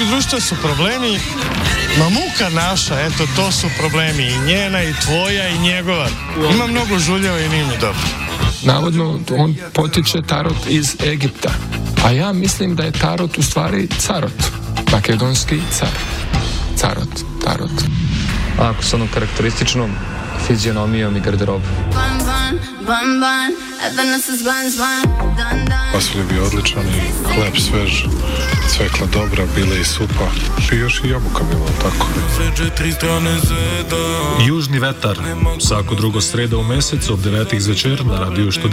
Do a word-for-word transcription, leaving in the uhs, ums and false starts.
društva su problemi, ma muka naša, eto, to su problemi i njena, i tvoja, i njegova. Ima mnogo žuljeva i nije mi dobro. Navodno, on potiče tarot iz Egipta, a ja mislim da je tarot u stvari carot, makedonski car. Carot, tarot. Ako s onom karakterističnom fizionomijom i garderobom. Pasulj je bio odličan i hleb svež, cvekla dobra, bile i supa. I još i jabuka bilo, tako. Južni vetar, svako drugo sreda u mesecu od devetih zvečer na radiju Študent.